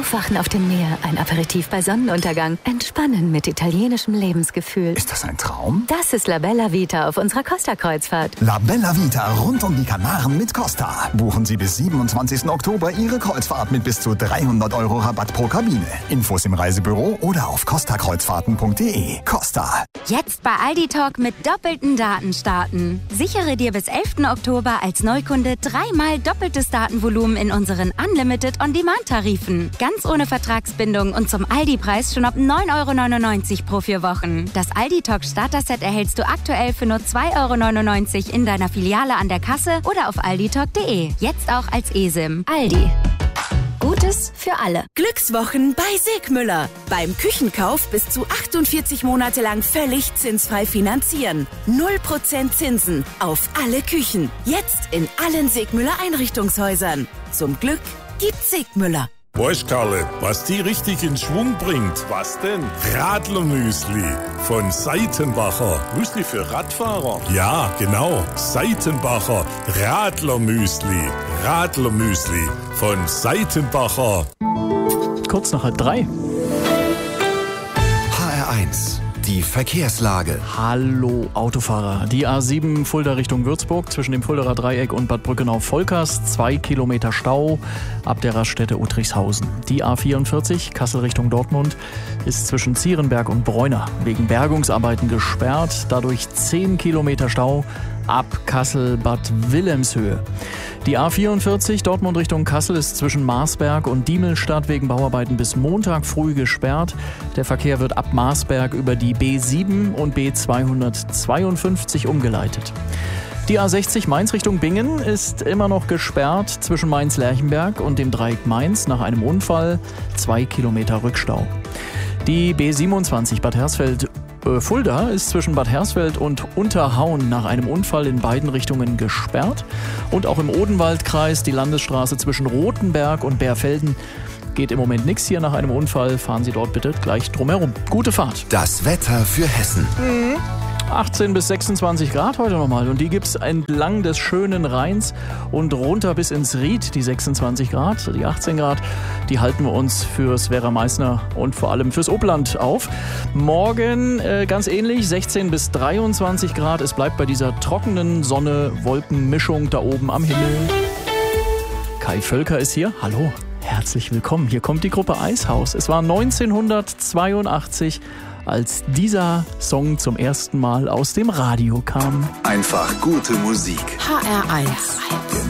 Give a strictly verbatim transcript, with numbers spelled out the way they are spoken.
Aufwachen auf dem Meer, ein Aperitif bei Sonnenuntergang. Entspannen mit italienischem Lebensgefühl. Ist das ein Traum? Das ist La Bella Vita auf unserer Costa-Kreuzfahrt. La Bella Vita rund um die Kanaren mit Costa. Buchen Sie bis siebenundzwanzigsten Oktober Ihre Kreuzfahrt mit bis zu dreihundert Euro Rabatt pro Kabine. Infos im Reisebüro oder auf costa kreuzfahrten punkt de. Costa. Jetzt bei Aldi Talk mit doppelten Daten starten. Sichere dir bis elften Oktober als Neukunde dreimal doppeltes Datenvolumen in unseren Unlimited On-Demand-Tarifen. Ganz ohne Vertragsbindung und zum Aldi-Preis schon ab neun Euro neunundneunzig pro vier Wochen. Das Aldi Talk Starter-Set erhältst du aktuell für nur zwei Euro neunundneunzig in deiner Filiale an der Kasse oder auf alditalk punkt de. Jetzt auch als eSIM. Aldi. Gutes für alle. Glückswochen bei Sigmüller. Beim Küchenkauf bis zu achtundvierzig Monate lang völlig zinsfrei finanzieren. null Prozent Zinsen auf alle Küchen. Jetzt in allen Sigmüller Einrichtungshäusern. Zum Glück gibt's Sigmüller. Weißt Karle, was die richtig in Schwung bringt? Was denn? Radlermüsli von Seitenbacher. Müsli für Radfahrer? Ja, genau. Seitenbacher Radlermüsli. Radlermüsli von Seitenbacher. Kurz nach halb drei. H R eins. Die Verkehrslage. Hallo Autofahrer. Die A sieben Fulda Richtung Würzburg zwischen dem Fuldaer Dreieck und Bad Brückenau-Volkers. Zwei Kilometer Stau ab der Raststätte Uttrichshausen. Die A vierundvierzig Kassel Richtung Dortmund ist zwischen Zierenberg und Bräuner wegen Bergungsarbeiten gesperrt. Dadurch zehn Kilometer Stau ab Kassel-Bad Wilhelmshöhe. Die A vierundvierzig Dortmund Richtung Kassel ist zwischen Marsberg und Diemelstadt wegen Bauarbeiten bis Montag früh gesperrt. Der Verkehr wird ab Marsberg über die B sieben und B zweihundertzweiundfünfzig umgeleitet. Die A sechzig Mainz Richtung Bingen ist immer noch gesperrt zwischen Mainz-Lerchenberg und dem Dreieck Mainz nach einem Unfall. Zwei Kilometer Rückstau. Die B siebenundzwanzig Bad Hersfeld Fulda ist zwischen Bad Hersfeld und Unterhauen nach einem Unfall in beiden Richtungen gesperrt. Und auch im Odenwaldkreis die Landesstraße zwischen Rothenberg und Bärfelden geht im Moment nichts hier nach einem Unfall. Fahren Sie dort bitte gleich drumherum. Gute Fahrt. Das Wetter für Hessen. Mhm. achtzehn bis sechsundzwanzig Grad heute nochmal. Und die gibt es entlang des schönen Rheins und runter bis ins Ried, die sechsundzwanzig Grad. Die achtzehn Grad, die halten wir uns fürs Werra-Meißner und vor allem fürs Obland auf. Morgen äh, ganz ähnlich, sechzehn bis dreiundzwanzig Grad. Es bleibt bei dieser trockenen Sonne-Wolken-Mischung da oben am Himmel. Kai Völker ist hier. Hallo, herzlich willkommen. Hier kommt die Gruppe Eishaus. Es war neunzehnhundertzweiundachtzig, als dieser Song zum ersten Mal aus dem Radio kam. Einfach gute Musik. H R eins.